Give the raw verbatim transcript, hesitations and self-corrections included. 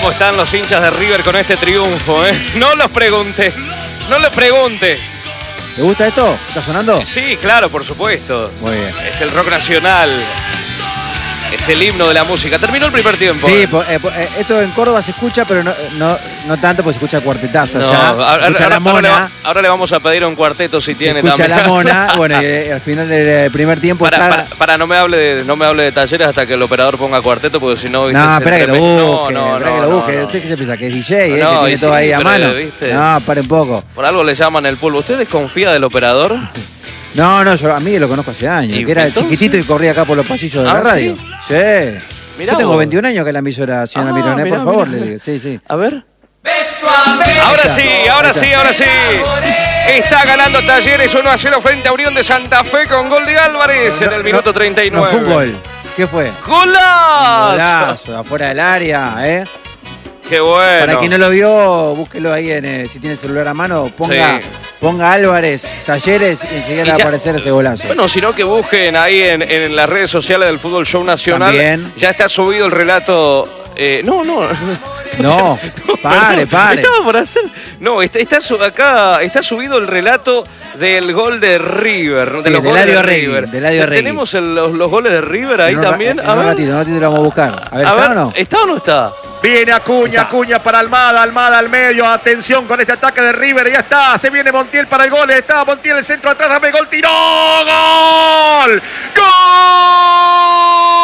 ¿Cómo están los hinchas de River con este triunfo? ¿eh? No los pregunte, no los pregunte. ¿Te gusta esto? ¿Está sonando? Sí, claro, por supuesto. Muy bien. Es el rock nacional. Es el himno de la música. Terminó el primer tiempo. Sí, ¿eh? po, eh, po, eh, esto en Córdoba se escucha, pero no, no, no tanto porque se escucha cuartetazo No, allá. ahora, Se escucha ahora, la mona. ahora, le va, ahora le vamos a pedir un cuarteto si se tiene escucha también. la mona. Bueno, y, eh, al final del primer tiempo Para, está... para, para, no me hable de, no me hable de Talleres hasta que el operador ponga cuarteto, porque si no... ¿viste? No, Se espera que lo tremendo. busque, No, no, espera que no, lo no, busque. no. ¿Usted qué se piensa? ¿Que es D J? ¿eh? No, ¿Que tiene y todo sí, ahí a pero, mano? ¿viste? No, pare un poco. Por algo le llaman el polvo. ¿Usted desconfía del operador? No, no, yo a mí lo conozco hace años. ¿Y Que era entonces? chiquitito y corría acá por los pasillos de ¿Ah, la radio. sí? Sí. Mirá Yo tengo vos. veintiún años que la emisora, señora Ah, Mironé, mirá, por favor, mirá, le mirá. digo. Sí, sí. A ver. Ahí Ahora está. sí, ahora Ahí está. sí, ahora sí. Está ganando Talleres uno a cero frente a Unión de Santa Fe con gol de Álvarez en el minuto treinta y nueve. No fue un gol. ¿Qué fue? ¡Golazo! Golazo, afuera del área, ¿eh? ¡Qué bueno! Para quien no lo vio, búsquelo ahí en, eh, si tiene el celular a mano, ponga, Sí. ponga Álvarez, Talleres y enseguida Y le va a ya- aparecer ese golazo. Bueno, sino que busquen ahí en, en las redes sociales del Fútbol Show Nacional. También. Ya está subido el relato. eh, no, no. No, pare, perdón, pare. Estaba por hacer. No, está, está su- acá está subido el relato del gol de River. Sí, de los de goles Eladio de Regui, River. de Eladio Regui. Tenemos el- los, los goles de River ahí En un ra- también. En, A un ver, ratito, en un ratito lo vamos a buscar. A ver, a ¿está ver, o no? ¿está o no está? Viene Acuña, Acuña para Almada, Almada al medio, atención con este ataque de River, ya está, se viene Montiel para el gol, está Montiel el centro atrás, dame gol, tiró, gol, gol.